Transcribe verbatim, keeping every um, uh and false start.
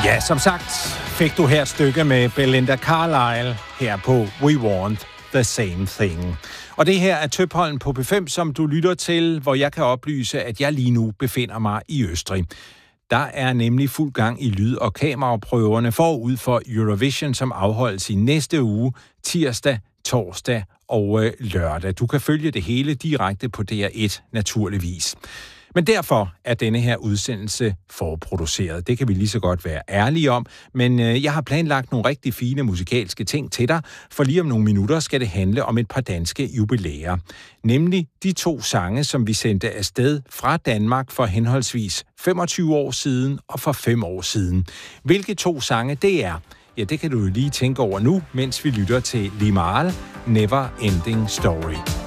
Ja, som sagt fik du her et stykke med Belinda Carlisle her på We Want the Same Thing. Og det her er Tøpholm på P fem, som du lytter til, hvor jeg kan oplyse, at jeg lige nu befinder mig i Østrig. Der er nemlig fuld gang i lyd- og kameraprøverne forud for Eurovision, som afholdes i næste uge, tirsdag, torsdag og øh, lørdag. Du kan følge det hele direkte på D R et, naturligvis. Men derfor er denne her udsendelse forproduceret. Det kan vi lige så godt være ærlige om, men øh, jeg har planlagt nogle rigtig fine musikalske ting til dig, for lige om nogle minutter skal det handle om et par danske jubilæer. Nemlig de to sange, som vi sendte afsted fra Danmark for henholdsvis femogtyve år siden og for fem år siden. Hvilke to sange det er? Ja, det kan du jo lige tænke over nu, mens vi lytter til Limahl, Never Ending Story.